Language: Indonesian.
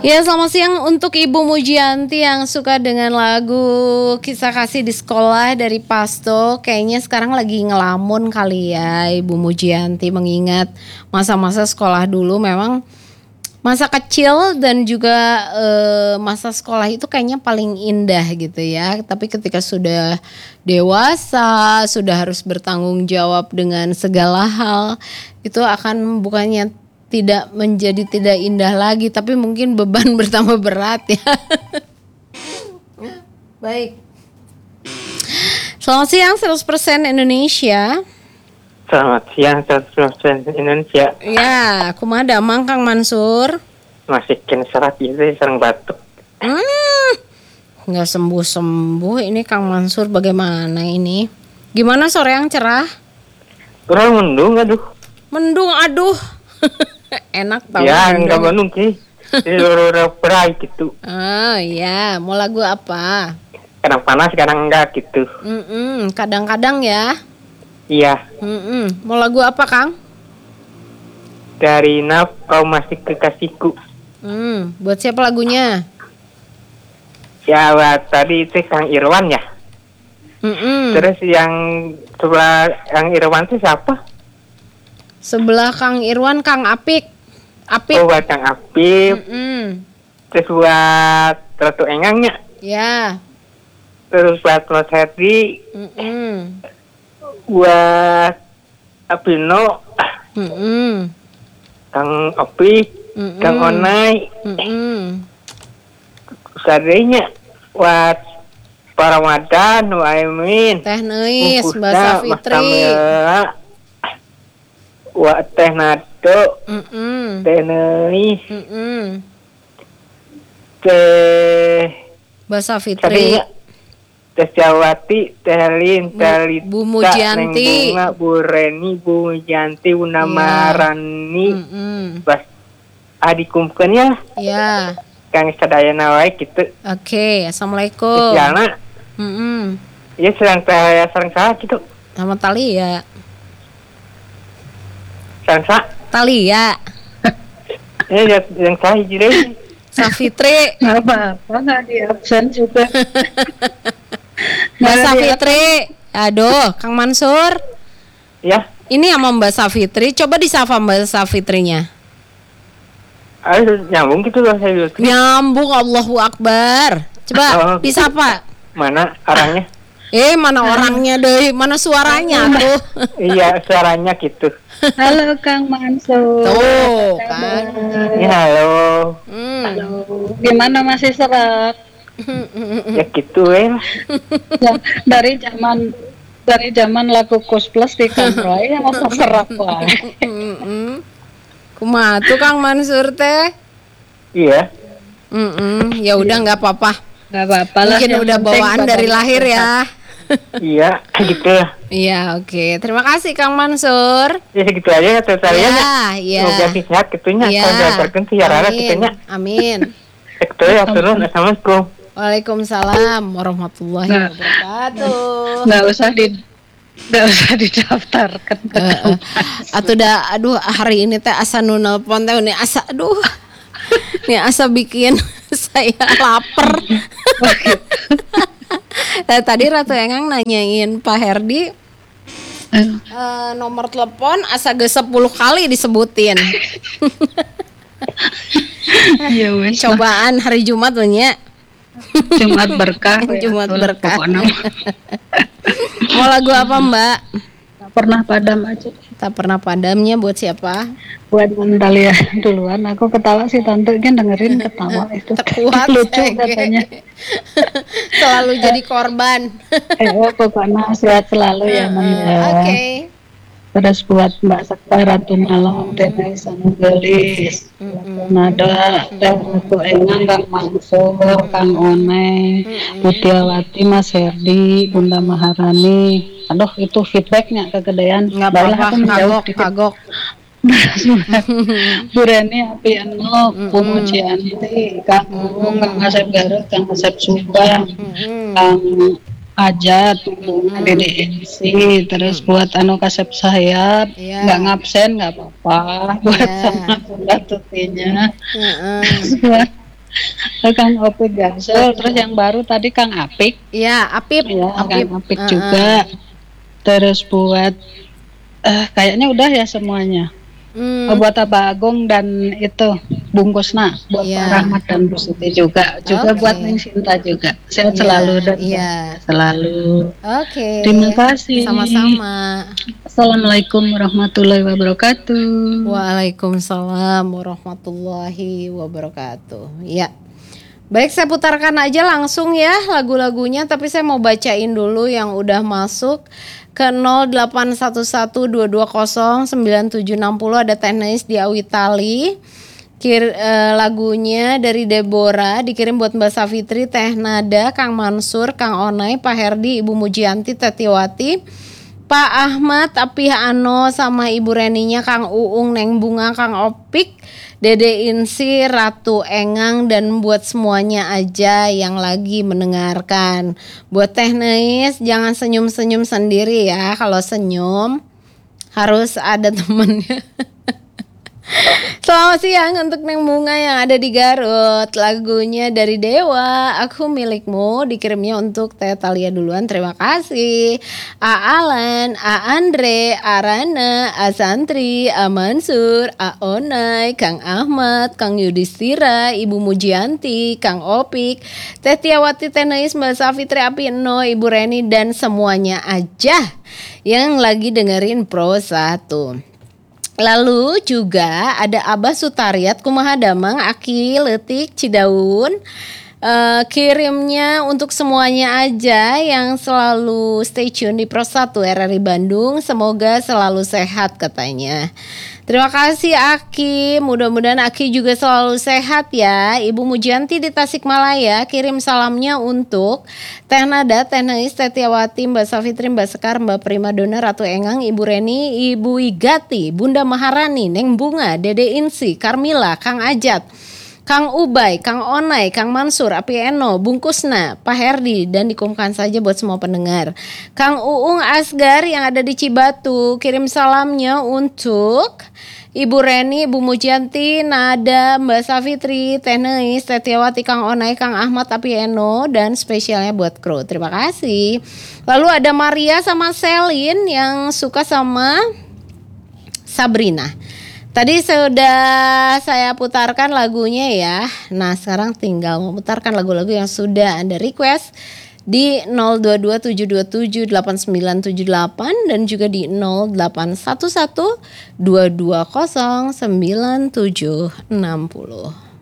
Ya, selamat siang untuk Ibu Mujianti yang suka dengan lagu Kisah Kasih di Sekolah dari Pasto. Kayaknya sekarang lagi ngelamun kali ya Ibu Mujianti, mengingat masa-masa sekolah dulu. Memang masa kecil dan juga masa sekolah itu kayaknya paling indah gitu ya. Tapi ketika sudah dewasa, sudah harus bertanggung jawab dengan segala hal, itu akan bukannya tidak menjadi tidak indah lagi, tapi mungkin beban bertambah berat ya. Baik. Selamat siang 100% Indonesia. Selamat siang 100% Indonesia. Ya, kumaha damang Kang Mansur? Masih kena serat itu sareng batuk. Nggak sembuh-sembuh ini Kang Mansur, bagaimana ini? Gimana sore yang cerah? Kurang mendung aduh. Mendung aduh. Enak tau. Ya enggak mendung sih. Berai gitu. Oh iya, mau lagu apa? Kadang panas kadang enggak gitu. Kadang-kadang ya. Iya. Mau lagu apa Kang? Dari Naf Kau Masih Kekasihku. Buat siapa lagunya? Ya tadi itu Kang Irwan ya. Terus yang sebelah yang Irwan itu siapa? Sebelah Kang Irwan, Kang Apik. Oh buat Kang Apip. Terus buat Ratu Engangnya. Ya. Terus buat Mas Herdi. Buat Apino. Kang Apik. Kang Onai. Sadenya buat Pak Ramadan, Waimin, Teh Neis, Mbak Safitri, Wak Teh Nado, Teh Neis, Teh Mbak Safitri, Teh Jawati, Teh Lin, Teh Lita, Bu Mujianti, Neng Bunga, Bu Reni, Bu Mujianti, Bu Namarani, Bas adikumpkeun ya. Ya. Kang sadayana wae gitu. Oke, assalamualaikum. Jana. Ya serang saha gitu. Sama Talia. Sang Talia. Ya yang saha hiji deui. Safitri. Nggak apa-apa, nggak di absen juga. Mbak Safitri. Aduh, Kang Mansur. Ya. Ini sama Mbak Safitri. Coba disapa Mbak Safitrinya. Ayo nyambung gitu loh saya. Nyambung, Allahu Akbar. Coba disapa. Mana orangnya? Mana orangnya deh? Mana suaranya tuh? Iya, suaranya gitu. Halo Kang Mansur. Tuh kan. Ya halo. Halo. Gimana masih serak? Ya gitu lah. Ya, dari zaman lagu Kus Plus di Kamroy yang masa serak lah. Kumaha tuh Kang Mansur teh? Iya. Ya udah nggak apa-apa. Nggak apa-apa lah. Mungkin udah bawaan dari lahir ya. Iya, gitu lah. Iya, oke. Terima kasih Kang Mansur. Ya segitu aja tutorialnya. Iya. Semoga sehat gitunya. Kalau terkena siaran gitunya. Amin. Segitu ya turun. Assalamualaikum. Waalaikumsalam warahmatullahi wabarakatuh. Nggak usah didaftarkan. Atau aduh hari ini teh asa nu nelpon teh nih asa aduh. Nih asa bikin saya lapar. Tadi Ratu Engang nanyain Pak Herdi nomor telepon asa ge 10 kali disebutin. Ya wes. Cobaan hari Jumat nya. Jumat berkah. Jumat berkah. Mau lagu apa Mbak? Tak pernah padam aja. Tak pernah padamnya buat siapa? Buat Mandalia duluan. Aku ketawa sih tante kan dengerin ketawa itu. Terkuat lucu katanya. Selalu jadi korban. Pokoknya sehat selalu ya Mandalia. Oke. Terus buat Mbak Sakta Ratu Malam, Tena Isanu Gelis, Nada, Ratu Engang, Kang Mansur, Kang One, Putiawati, Mas Herdi, Bunda Maharani. Aduh itu feedbacknya kegedean. Nggak apa-apa, kagok. Bu Reni, Apiano, Bu Mujianti, Kang Ung, Kang Asep Garut, Kang Asep Subang, Kang Ajat, DDNC, terus buat kasep sayap, nggak ngabsen nggak apa-apa, buat sama Bunda Tutinya, terus buat Kang Opik Gansel, terus yang baru tadi Kang Apik. Ya, Apip. Ya, Apip. Kang Apik juga. Terus buat kayaknya udah ya semuanya. Buat Abah Agung dan itu bungkusna buat Pak Rahmat dan Bu Siti juga buat Neng Sinta juga. Sehat selalu dan selalu. Terima kasih. Sama-sama. Assalamualaikum warahmatullahi wabarakatuh. Waalaikumsalam warahmatullahi wabarakatuh. Ya. Baik, saya putarkan aja langsung ya lagu-lagunya, tapi saya mau bacain dulu yang udah masuk ke 0811220970. Ada Tenis di Awitali. Lagunya dari Deborah dikirim buat Mbak Safitri, Teh Nada, Kang Mansur, Kang Onai, Pak Herdi, Ibu Mujianti, Tetiwati, Pak Ahmad, Apih Ano, sama Ibu Reninya, Kang Uung, Neng Bunga, Kang Opik, Dede Insi, Ratu Engang, dan buat semuanya aja yang lagi mendengarkan. Buat Teh Neis, jangan senyum-senyum sendiri ya. Kalau senyum harus ada temennya. Selamat siang untuk Neng Bunga yang ada di Garut. Lagunya dari Dewa, Aku Milikmu, dikirimnya untuk Teh Talia duluan. Terima kasih. A Alan, A Andre, A Rana, A Santri, A Mansur, A Onai, Kang Ahmad, Kang Yudhistira, Ibu Mujianti, Kang Opik, Teh Tiawati, Teh Neis, Mbak Safitri, Apino, Ibu Reni, dan semuanya aja yang lagi dengerin Pro 1. Lalu juga ada Abah Sutariat, Kumaha Damang, Aki, Letik, Cidaun. Kirimnya untuk semuanya aja yang selalu stay tune di Pro 1 RRI Bandung. Semoga selalu sehat katanya. Terima kasih Aki, mudah-mudahan Aki juga selalu sehat ya. Ibu Mujianti di Tasikmalaya kirim salamnya untuk Teh Nada, Teh Neis, Teh Tiawati, Mbak Safitri, Mbak Sekar, Mbak Primadona, Ratu Engang, Ibu Reni, Ibu Igati, Bunda Maharani, Neng Bunga, Dede Insi, Karmila, Kang Ajat, Kang Ubay, Kang Onai, Kang Mansur, Api Eno, Bungkusna, Pak Herdi, dan dikumkan saja buat semua pendengar. Kang Uung Asgar yang ada di Cibatu, kirim salamnya untuk Ibu Reni, Ibu Mujianti, Nada, Mbak Safitri, Teh Neis, Teh Tiawati, Kang Onai, Kang Ahmad, Api Eno, dan spesialnya buat kru. Terima kasih. Lalu ada Maria sama Selin yang suka sama Sabrina. Tadi sudah saya putarkan lagunya ya. Nah sekarang tinggal memutarkan lagu-lagu yang sudah Anda request di 0227278978 dan juga di 081122097060.